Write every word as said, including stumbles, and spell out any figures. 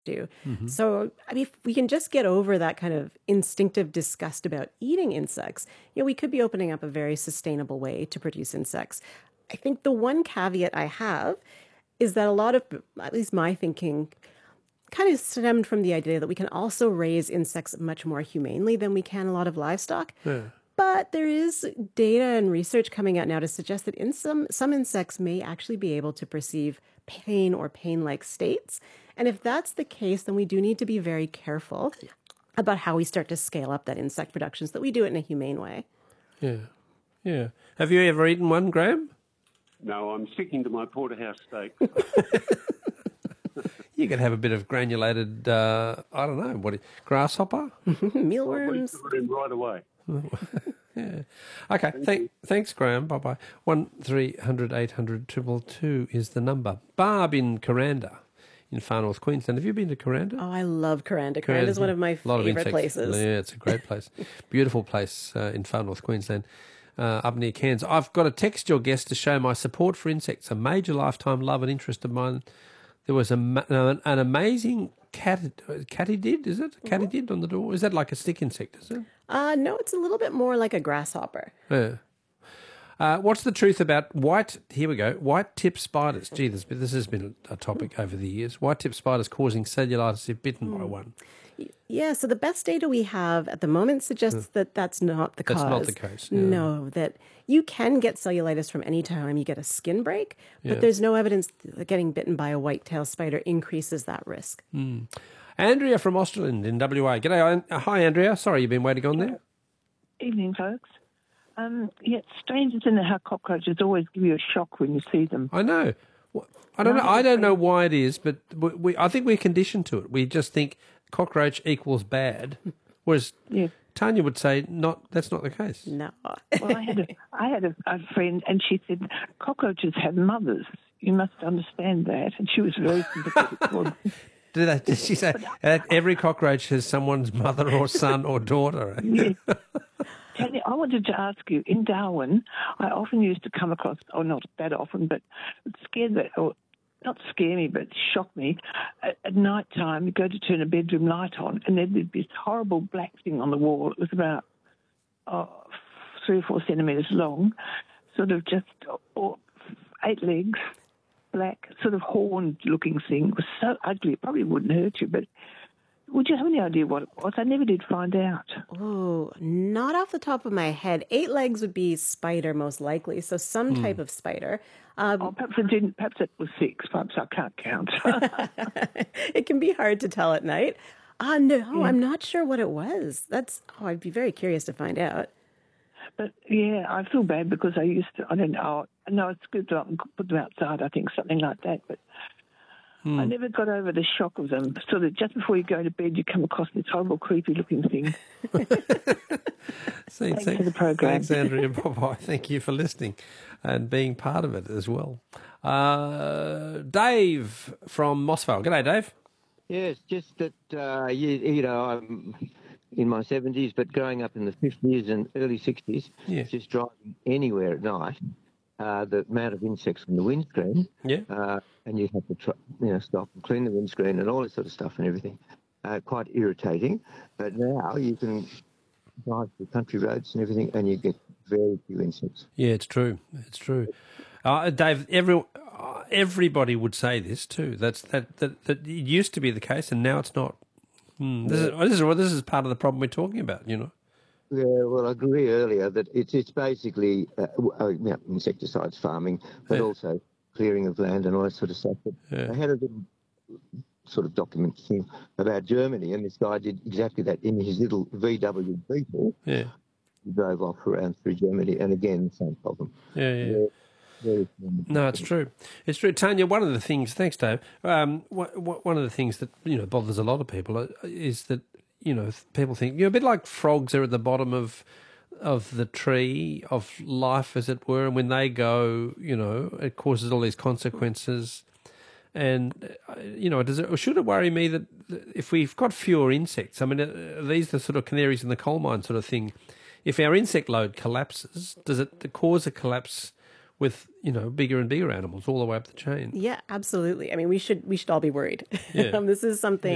do. Mm-hmm. So, I mean, if we can just get over that kind of instinctive disgust about eating insects, you know, we could be opening up a very sustainable way to produce insects. I think the one caveat I have is that a lot of, at least my thinking, kind of stemmed from the idea that we can also raise insects much more humanely than we can a lot of livestock. Yeah. But there is data and research coming out now to suggest that in some, some insects may actually be able to perceive pain or pain-like states. And if that's the case, then we do need to be very careful about how we start to scale up that insect production so that we do it in a humane way. Yeah, yeah. Have you ever eaten one, Graham? No, I'm sticking to my porterhouse steak. You could have a bit of granulated, uh, I don't know, what, grasshopper? Mealworms. Right away. Yeah. Okay. Thank Thank, thanks, Graham. Bye bye. One three hundred eight hundred two two is the number. Barb in Coranda, in Far North Queensland. Have you been to Coranda? Oh, I love Coranda. Coranda is one of my lot favorite of places. Yeah, it's a great place. Beautiful place uh, in Far North Queensland, uh, up near Cairns. I've got to text your guest to show my support for insects, a major lifetime love and interest of mine. There was a, an, an amazing cat, katydid, is it? Katydid on the door? Is that like a stick insect, is it? Uh, no, it's a little bit more like a grasshopper. Yeah. Uh, what's the truth about white, here we go, white tip spiders? Gee, this, this has been a topic over the years. White tip spiders causing cellulitis if bitten mm. by one. Yeah, so the best data we have at the moment suggests yeah. that that's not the cause. That's not the case. Yeah. No, that you can get cellulitis from any time you get a skin break, but yeah. there's no evidence that getting bitten by a white-tailed spider increases that risk. Mm. Andrea from Austerland in W A. G'day. Hi, Andrea. Sorry you've been waiting on there. Evening, folks. Um, yeah, it's strange, isn't it, how cockroaches always give you a shock when you see them. I know. I don't know. I don't know why it is, but we, I think we're conditioned to it. We just think cockroach equals bad, whereas yeah. Tanya would say not. That's not the case. No. Well, I had a, I had a, a friend, and she said cockroaches have mothers. You must understand that, and she was very sympathetic. Did, that, did she say that every cockroach has someone's mother or son or daughter? Yeah. Tanya, I wanted to ask you, in Darwin, I often used to come across, or not that often, but it scared me, or not scare me, but shock me. At, at night time, you go to turn a bedroom light on, and there'd be this horrible black thing on the wall. It was about oh, three or four centimetres long, sort of just oh, eight legs, black, sort of horned-looking thing. It was so ugly, it probably wouldn't hurt you, but would you have any idea what it was? I never did find out. Oh, not off the top of my head. Eight legs would be spider, most likely, so some mm. type of spider. Um, oh, perhaps it didn't. Perhaps it was six. Perhaps I can't count. It can be hard to tell at night. Uh, no, yeah. I'm not sure what it was. That's. Oh, I'd be very curious to find out. But yeah, I feel bad because I used to. I don't know. No, it's good to put them outside. I think something like that, but. Hmm. I never got over the shock of them. So that just before you go to bed, you come across this horrible, creepy-looking thing. See, thanks for the program. Thanks, Andrea. Bye-bye. Thank you for listening and being part of it as well. Uh, Dave from Mossvale. G'day, Dave. Yes, just that, uh, you, you know, I'm in my seventies, but growing up in the fifties and early sixties, yeah. just driving anywhere at night, Uh, the amount of insects from the windscreen, yeah, uh, and you have to try, you know, stop and clean the windscreen and all this sort of stuff and everything. Uh, quite irritating, but now you can drive through country roads and everything, and you get very few insects. Yeah, it's true. It's true. Uh, Dave, every uh, everybody would say this too. That's that, that that it used to be the case, and now it's not. Hmm. This is this is this is part of the problem we're talking about. You know. Yeah, well, I agree earlier that it's it's basically uh, uh, you know, insecticides farming, but yeah. also clearing of land and all that sort of stuff. But yeah. I had a little sort of document thing about Germany, and this guy did exactly that in his little V W Beetle. Yeah, he drove off around through Germany, and again, the same problem. Yeah, yeah. Very, very no, it's true. It's true, Tanya. One of the things, thanks, Dave. Um, one of the things that you know bothers a lot of people is that. You know, people think you're a bit like frogs are at the bottom of of the tree of life, as it were, and when they go, you know, it causes all these consequences. And you know, does it or should it worry me that if we've got fewer insects? I mean, are these the sort of canaries in the coal mine sort of thing? If our insect load collapses, does it cause a collapse with you know bigger and bigger animals all the way up the chain? Yeah, absolutely. I mean, we should we should all be worried. Yeah. um, this is something.